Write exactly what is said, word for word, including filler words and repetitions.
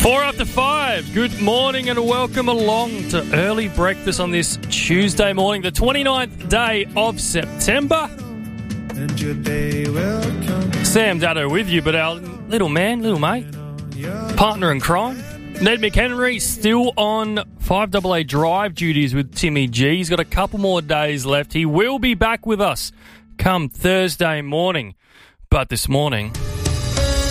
Four after five. Good morning and welcome along to early breakfast on this Tuesday morning, the twenty-ninth day of September. And your day will come. Sam Dado with you, but our little man, little mate, partner in crime, Ned McHenry, still on five A A drive duties with Timmy G. He's got a couple more days left. He will be back with us come Thursday morning. But this morning,